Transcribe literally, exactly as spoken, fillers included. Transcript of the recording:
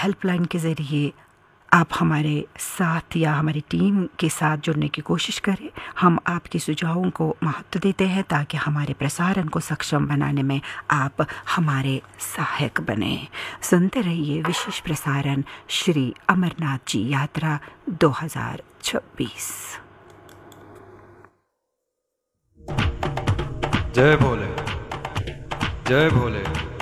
Helpline के ज़रिए आप हमारे साथ या हमारी टीम के साथ जुड़ने की कोशिश करें। हम आपके सुझावों को महत्व देते हैं ताकि हमारे प्रसारण को सक्षम बनाने में आप हमारे सहायक बने। सुनते रहिए विशेष प्रसारण श्री अमरनाथ जी यात्रा दो हज़ार छब्बीस। जय भोले, जय भोले।